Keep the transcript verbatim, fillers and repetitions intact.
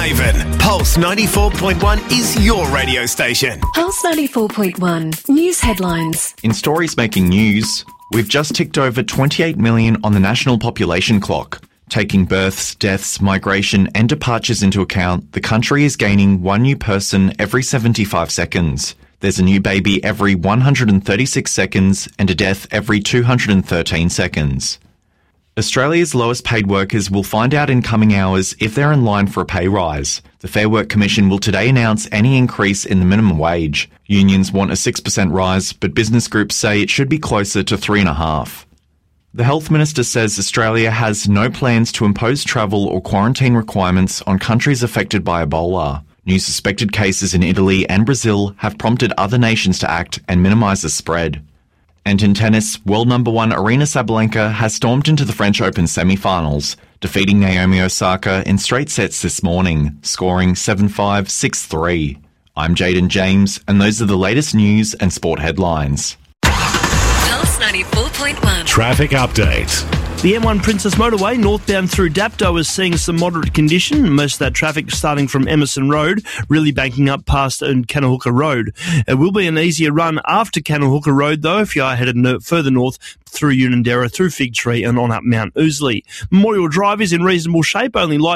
Haven, Pulse ninety-four point one is your radio station. Pulse ninety-four point one, news headlines. In stories making news, we've just ticked over twenty-eight million on the national population clock. Taking births, deaths, migration and departures into account, the country is gaining one new person every seventy-five seconds. There's a new baby every one hundred thirty-six seconds and a death every two hundred thirteen seconds. Australia's lowest paid workers will find out in coming hours if they're in line for a pay rise. The Fair Work Commission will today announce any increase in the minimum wage. Unions want a six percent rise, but business groups say it should be closer to three point five. The Health Minister says Australia has no plans to impose travel or quarantine requirements on countries affected by Ebola. New suspected cases in Italy and Brazil have prompted other nations to act and minimise the spread. And in tennis, world number one Aryna Sabalenka has stormed into the French Open semi-finals, defeating Naomi Osaka in straight sets this morning, scoring seven five, six three. I'm Jaden James, and those are the latest news and sport headlines. Pulse ninety-four point one. Traffic update. The M one Princess Motorway northbound through Dapto is seeing some moderate condition. Most of that traffic starting from Emerson Road, really banking up past Kanahooka Road. It will be an easier run after Kanahooka Road, though, if you are headed no- further north through Unanderra, through Fig Tree and on up Mount Ousley. Memorial Drive is in reasonable shape, only light